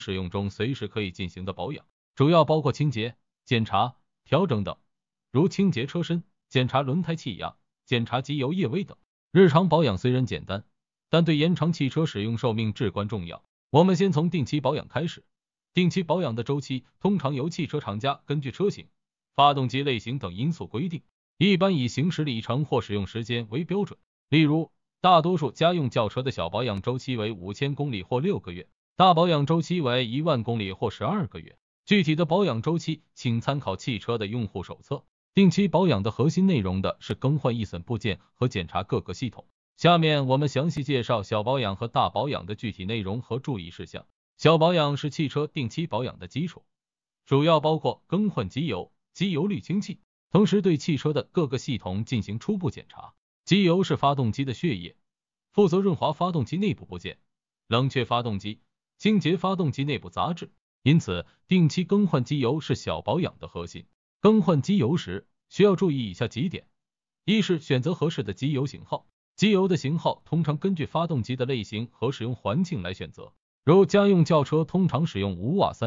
使用中随时可以进行的保养，主要包括清洁、检查、调整等，如清洁车身、检查轮胎气压、检查机油液位等。日常保养虽然简单，但对延长汽车使用寿命至关重要。我们先从定期保养开始。定期保养的周期通常由汽车厂家根据车型、发动机类型等因素规定，一般以行驶里程或使用时间为标准。例如，大多数家用轿车的小保养周期为5000公里或6个月，大保养周期为10000公里或12个月。具体的保养周期请参考汽车的用户手册。定期保养的核心内容是更换易损部件和检查各个系统。下面我们详细介绍小保养和大保养的具体内容和注意事项。小保养是汽车定期保养的基础，主要包括更换机油、机油滤清器，同时对汽车的各个系统进行初步检查。机油是发动机的血液，负责润滑发动机内部部件，冷却发动机，清洁发动机内部杂质，因此定期更换机油是小保养的核心。更换机油时需要注意以下几点：一是选择合适的机油型号，机油的型号通常根据发动机的类型和使用环境来选择，如家用轿车通常使用5瓦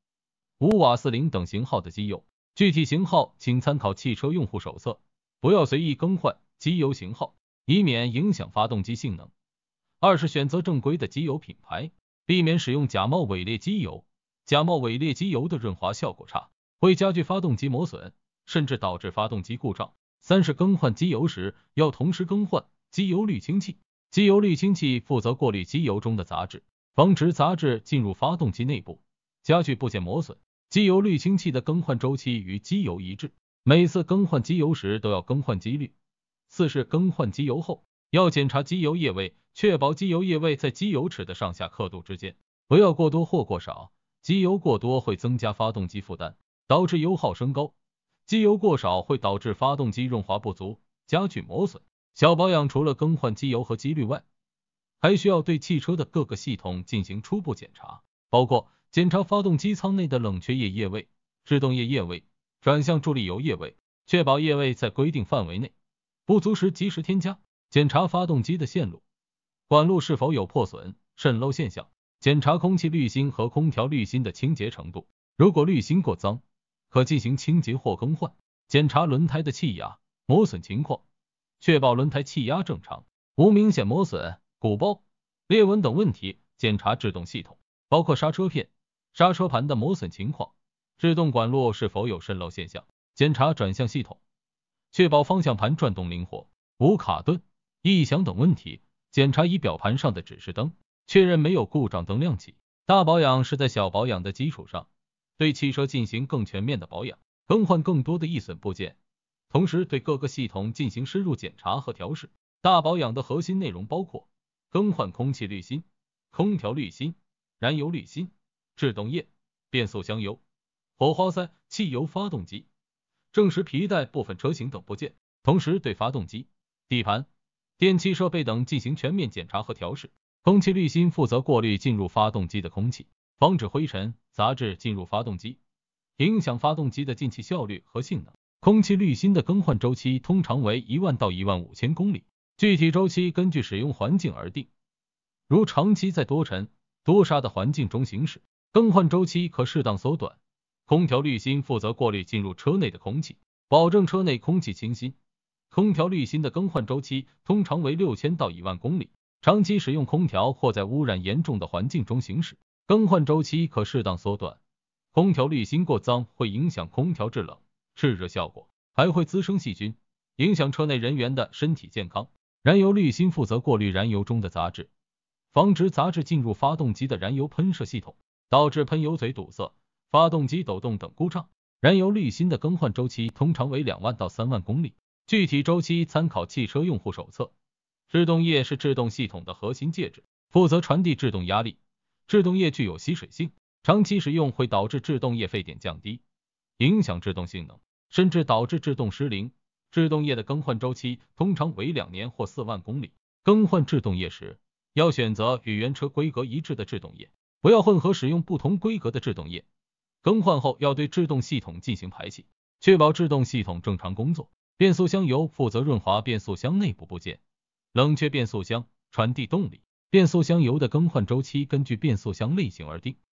30、5瓦40等型号的机油，具体型号请参考汽车用户手册，不要随意更换机油型号，以免影响发动机性能。二是选择正规的机油品牌，避免使用假冒伪劣机油。假冒伪劣机油的润滑效果差，会加剧发动机磨损，甚至导致发动机故障。三是更换机油时要同时更换机油滤清器。机油滤清器负责过滤机油中的杂质，防止杂质进入发动机内部，加剧部件磨损。机油滤清器的更换周期与机油一致，每次更换机油时都要更换机滤。四是更换机油后要检查机油液位，确保机油液位在机油尺的上下刻度之间，不要过多或过少。机油过多会增加发动机负担，导致油耗升高；机油过少会导致发动机润滑不足，加剧磨损。小保养除了更换机油和机滤外，还需要对汽车的各个系统进行初步检查，包括检查发动机舱内的冷却液液位、制动液液位、转向助力油液位，确保液位在规定范围内，不足时及时添加。检查发动机的线路、管路是否有破损、渗漏现象，检查空气滤芯和空调滤芯的清洁程度，如果滤芯过脏，可进行清洁或更换。检查轮胎的气压、磨损情况，确保轮胎气压正常，无明显磨损、鼓包、裂纹等问题。检查制动系统，包括刹车片、刹车盘的磨损情况，制动管路是否有渗漏现象。检查转向系统，确保方向盘转动灵活，无卡顿、异响等问题。检查仪表盘上的指示灯，确认没有故障灯亮起。大保养是在小保养的基础上，对汽车进行更全面的保养，更换更多的易损部件，同时对各个系统进行深入检查和调试。大保养的核心内容包括更换空气滤芯、空调滤芯、燃油滤芯、制动液、变速箱油、火花塞、汽油发动机、正时皮带部分车型等部件，同时对发动机、底盘、电气设备等进行全面检查和调试。空气滤芯负责过滤进入发动机的空气，防止灰尘、杂质进入发动机，影响发动机的进气效率和性能。空气滤芯的更换周期通常为10000到15000公里，具体周期根据使用环境而定。如长期在多尘、多沙的环境中行驶，更换周期可适当缩短。空调滤芯负责过滤进入车内的空气，保证车内空气清新。空调滤芯的更换周期通常为6000到10000公里。长期使用空调或在污染严重的环境中行驶，更换周期可适当缩短。空调滤芯过脏会影响空调制冷、制热效果，还会滋生细菌，影响车内人员的身体健康。燃油滤芯负责过滤燃油中的杂质，防止杂质进入发动机的燃油喷射系统，导致喷油嘴堵塞、发动机抖动等故障。燃油滤芯的更换周期通常为20000到30000公里，具体周期参考汽车用户手册。制动液是制动系统的核心介质，负责传递制动压力。制动液具有吸水性，长期使用会导致制动液沸点降低，影响制动性能，甚至导致制动失灵。制动液的更换周期通常为2年或4万公里。更换制动液时，要选择与原车规格一致的制动液，不要混合使用不同规格的制动液。更换后要对制动系统进行排气，确保制动系统正常工作。变速箱油负责润滑变速箱内部部件，冷却变速箱，传递动力。变速箱油的更换周期根据变速箱类型而定，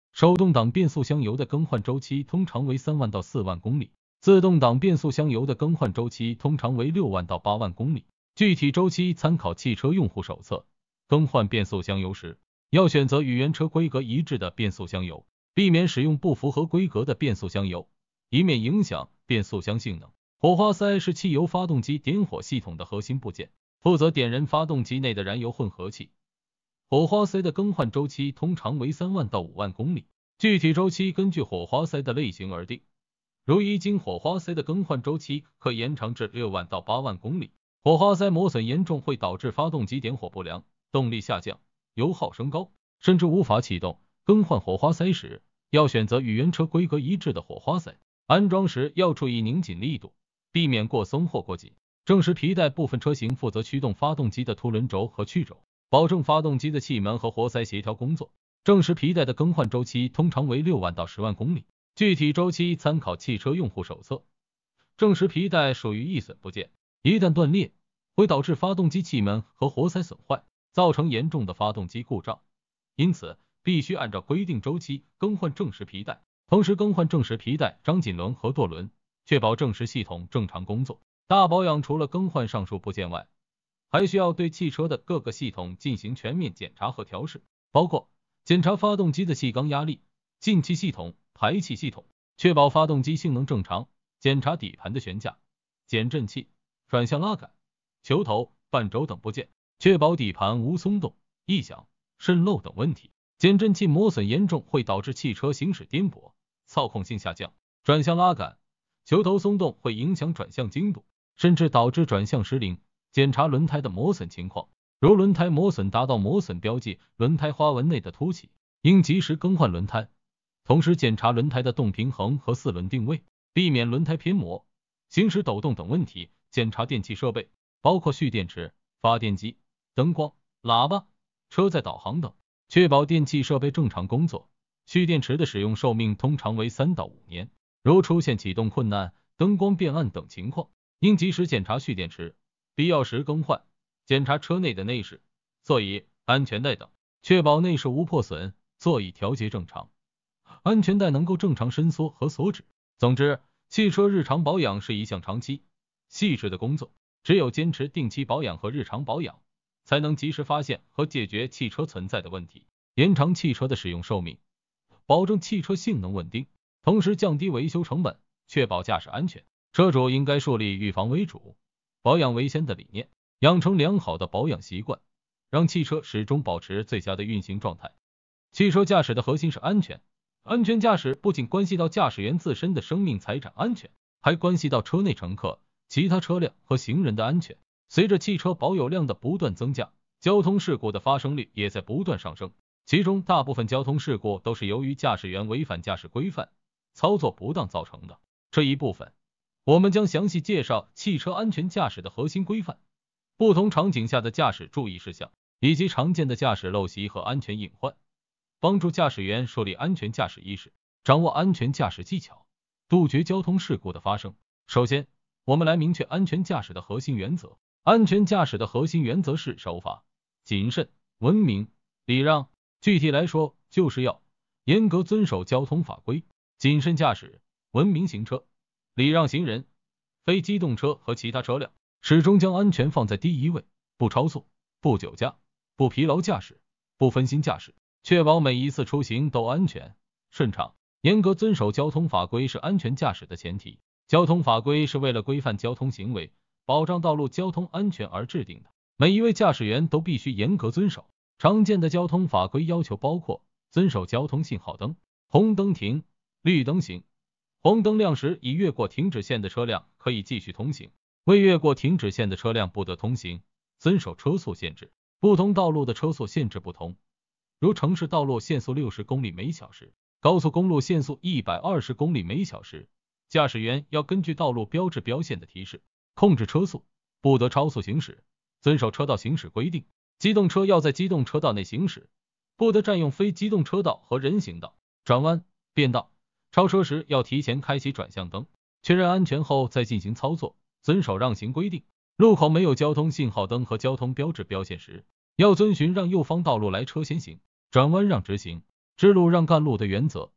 手动挡变速箱油的更换周期通常为3万到4万公里，自动挡变速箱油的更换周期通常为6万到8万公里。具体周期参考汽车用户手册。更换变速箱油时，要选择与原车规格一致的变速箱油，避免使用不符合规格的变速箱油，以免影响变速箱性能。火花塞是汽油发动机点火系统的核心部件，负责点燃发动机内的燃油混合气。火花塞的更换周期通常为3万到5万公里，具体周期根据火花塞的类型而定。如一经火花塞的更换周期可延长至6万到8万公里。火花塞磨损严重会导致发动机点火不良，动力下降，油耗升高，甚至无法启动。更换火花塞时，要选择与原车规格一致的火花塞。安装时要注意拧紧力度，避免过松或过紧。正时皮带部分车型负责驱动发动机的凸轮轴和曲轴，保证发动机的气门和活塞协调工作。正时皮带的更换周期通常为6万到10万公里，具体周期参考汽车用户手册。正时皮带属于易损部件，一旦断裂，会导致发动机气门和活塞损坏，造成严重的发动机故障，因此必须按照规定周期更换正时皮带，同时更换正时皮带、张紧轮和舵轮，确保正时系统正常工作。大保养除了更换上述部件外，还需要对汽车的各个系统进行全面检查和调试，包括检查发动机的气缸压力、进气系统、排气系统，确保发动机性能正常；检查底盘的悬架、减震器、转向拉杆、球头、半轴等部件，确保底盘无松动、异响、渗漏等问题。减震器磨损严重会导致汽车行驶颠簸、操控性下降；转向拉杆、球头松动会影响转向精度，甚至导致转向失灵。检查轮胎的磨损情况，如轮胎磨损达到磨损标记，轮胎花纹内的凸起，应及时更换轮胎。同时检查轮胎的动平衡和4轮定位，避免轮胎偏磨、行驶抖动等问题。检查电气设备，包括蓄电池、发电机、灯光、喇叭、车载导航等，确保电气设备正常工作。蓄电池的使用寿命通常为3到5年，如出现启动困难、灯光变暗等情况，应及时检查蓄电池，必要时更换。检查车内的内饰、座椅、安全带等，确保内饰无破损，座椅调节正常，安全带能够正常伸缩和锁止。总之，汽车日常保养是一项长期、细致的工作，只有坚持定期保养和日常保养，才能及时发现和解决汽车存在的问题，延长汽车的使用寿命，保证汽车性能稳定，同时降低维修成本，确保驾驶安全。车主应该树立预防为主、保养为先的理念，养成良好的保养习惯，让汽车始终保持最佳的运行状态。汽车驾驶的核心是安全，安全驾驶不仅关系到驾驶员自身的生命财产安全，还关系到车内乘客、其他车辆和行人的安全。随着汽车保有量的不断增加，交通事故的发生率也在不断上升，其中大部分交通事故都是由于驾驶员违反驾驶规范、操作不当造成的。这一部分我们将详细介绍汽车安全驾驶的核心规范、不同场景下的驾驶注意事项，以及常见的驾驶陋习和安全隐患，帮助驾驶员树立安全驾驶意识，掌握安全驾驶技巧，杜绝交通事故的发生。首先，我们来明确安全驾驶的核心原则。安全驾驶的核心原则是守法、谨慎、文明、礼让。具体来说，就是要严格遵守交通法规，谨慎驾驶，文明行车，礼让行人、非机动车和其他车辆，始终将安全放在第一位，不超速、不酒驾、不疲劳驾驶、不分心驾驶，确保每一次出行都安全顺畅。严格遵守交通法规是安全驾驶的前提。交通法规是为了规范交通行为，保障道路交通安全而制定的，每一位驾驶员都必须严格遵守。常见的交通法规要求包括遵守交通信号灯，红灯停，绿灯行，红灯亮时已越过停止线的车辆可以继续通行，未越过停止线的车辆不得通行。遵守车速限制，不同道路的车速限制不同，如城市道路限速60公里每小时，高速公路限速120公里每小时。驾驶员要根据道路标志标线的提示控制车速，不得超速行驶，遵守车道行驶规定。机动车要在机动车道内行驶，不得占用非机动车道和人行道。转弯、变道、超车时要提前开启转向灯，确认安全后再进行操作。遵守让行规定，路口没有交通信号灯和交通标志标线时，要遵循让右方道路来车先行，转弯让直行。 支路让干路的原则